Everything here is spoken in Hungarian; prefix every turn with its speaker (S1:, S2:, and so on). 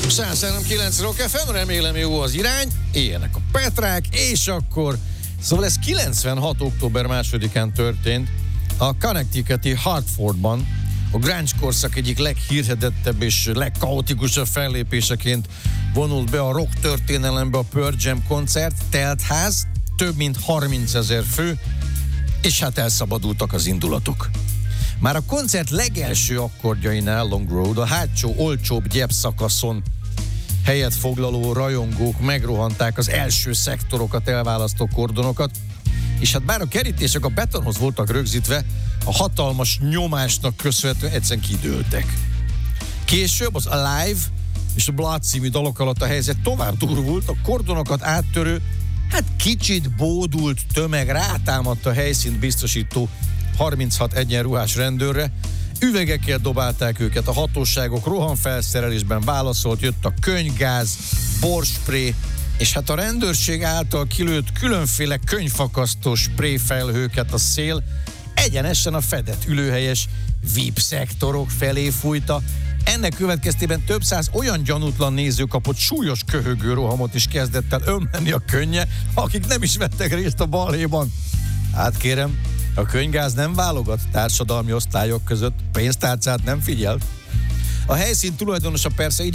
S1: 103.9 Rock FM, remélem jó az irány, éljenek a Petrák, és akkor... Szóval ez 96. október 2-án történt a Connecticuti Hartfordban, a grunge korszak egyik leghírhedettebb és legkaotikusabb fellépéseként vonult be a rock történelembe a Pearl Jam koncert, telt ház, több mint 30 000 fő, és hát elszabadultak az indulatok. Már a koncert legelső akkordjainál Long Road, a hátsó, olcsóbb gyepszakaszon helyet foglaló rajongók megrohanták az első szektorokat elválasztó kordonokat, és hát bár a kerítések a betonhoz voltak rögzítve, a hatalmas nyomásnak köszönhetően egyszerűen kidőltek. Később az Alive és a Blood című dalok alatt a helyzet tovább durvult, a kordonokat áttörő, hát kicsit bódult tömeg rátámadt a helyszínt biztosító 36 egyenruhás rendőrre, üvegekkel dobálták őket, a hatóságok rohamfelszerelésben válaszolt, jött a könyvgáz, borspré, és hát a rendőrség által kilőtt különféle könyvfakasztó spréfelhőket a szél egyenesen a fedett ülőhelyes VIP szektorok felé fújta. Ennek következtében több száz olyan gyanútlan néző kapott súlyos köhögő rohamot, is kezdett el ömleni a könnye, akik nem is vettek részt a balhéban. Hát kérem, a könyvgáz nem válogat társadalmi osztályok között, pénztárcát nem figyel. A helyszín tulajdonosa persze